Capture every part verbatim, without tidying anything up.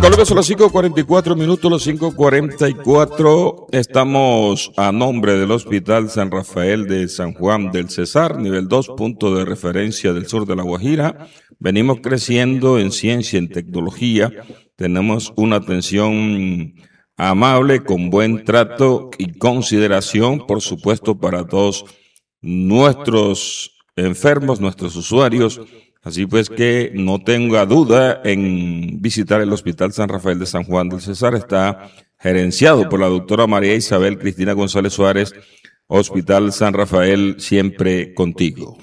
Colombia son las cinco cuarenta y cuatro minutos, los cinco cuarenta y cuatro. Estamos a nombre del Hospital San Rafael de San Juan del Cesar, nivel dos, punto de referencia del sur de La Guajira. Venimos creciendo en ciencia, en tecnología. Tenemos una atención amable, con buen trato y consideración, por supuesto, para todos nuestros enfermos, nuestros usuarios. Así pues que no tenga duda en visitar el Hospital San Rafael de San Juan del Cesar. Está gerenciado por la doctora María Isabel Cristina González Suárez. Hospital San Rafael, siempre contigo.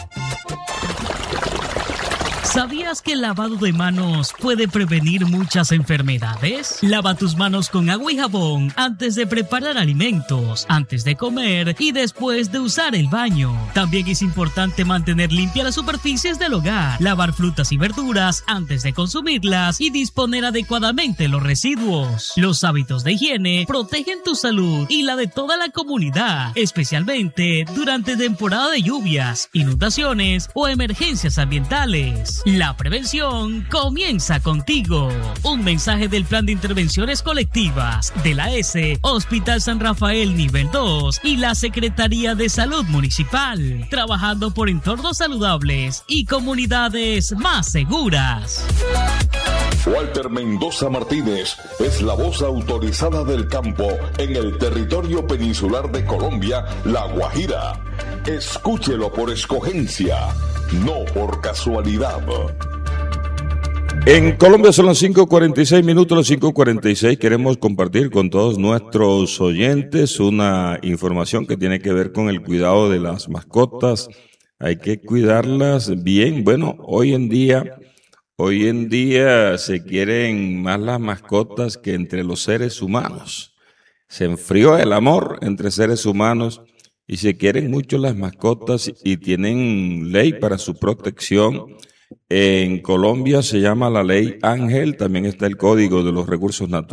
¿Sabías que el lavado de manos puede prevenir muchas enfermedades? Lava tus manos con agua y jabón antes de preparar alimentos, antes de comer y después de usar el baño. También es importante mantener limpias las superficies del hogar, lavar frutas y verduras antes de consumirlas y disponer adecuadamente los residuos. Los hábitos de higiene protegen tu salud y la de toda la comunidad, especialmente durante temporada de lluvias, inundaciones o emergencias ambientales. La prevención comienza contigo. Un mensaje del Plan de Intervenciones Colectivas de la S, Hospital San Rafael Nivel dos y la Secretaría de Salud Municipal, trabajando por entornos saludables y comunidades más seguras. Walter Mendoza Martínez es la voz autorizada del campo en el territorio peninsular de Colombia, La Guajira. Escúchelo por escogencia, no por casualidad. En Colombia son las cinco cuarenta y seis minutos, los cinco cuarenta y seis. Queremos compartir con todos nuestros oyentes una información que tiene que ver con el cuidado de las mascotas. Hay que cuidarlas bien. Bueno, hoy en día... Hoy en día se quieren más las mascotas que entre los seres humanos. Se enfrió el amor entre seres humanos y se quieren mucho las mascotas y tienen ley para su protección. En Colombia se llama la ley Ángel, también está el Código de los Recursos Naturales.